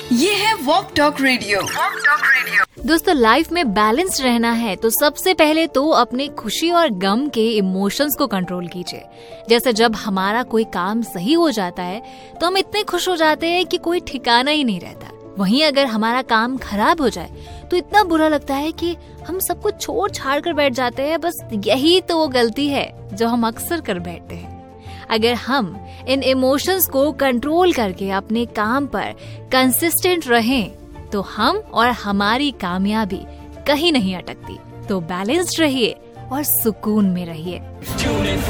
ये है walk talk radio. दोस्तों, लाइफ में बैलेंस रहना है तो सबसे पहले तो अपने खुशी और गम के इमोशंस को कंट्रोल कीजिए। जैसे जब हमारा कोई काम सही हो जाता है तो हम इतने खुश हो जाते हैं कि कोई ठिकाना ही नहीं रहता। वहीं अगर हमारा काम खराब हो जाए तो इतना बुरा लगता है कि हम सब कुछ छोड़ छाड़ कर बैठ जाते हैं। बस यही तो वो गलती है जो हम अक्सर कर बैठते हैं। अगर हम इन इमोशंस को कंट्रोल करके अपने काम पर कंसिस्टेंट रहें तो हम और हमारी कामयाबी कहीं नहीं अटकती। तो बैलेंस्ड रहिए और सुकून में रहिए।